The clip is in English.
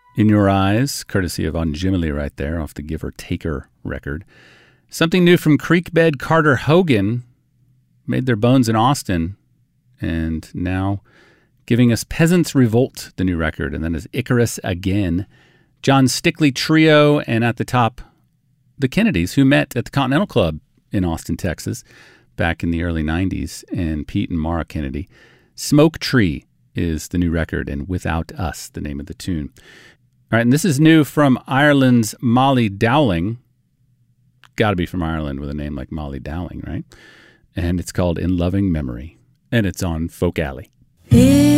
In Your Eyes, courtesy of Anjimile right there off the Give or Taker record. Something new from Creekbed Carter Hogan, made their bones in Austin, and now giving us Peasants Revolt, the new record, and then is Icarus Again. John Stickley Trio, and at the top, the Kennedys, who met at the Continental Club in Austin, Texas, back in the early 90s, and Pete and Mara Kennedy. Smoke Tree is the new record, and Without Us, the name of the tune. All right, and this is new from Ireland's Molly Dowling. Got to be from Ireland with a name like Molly Dowling, right? And it's called In Loving Memory, and it's on Folk Alley.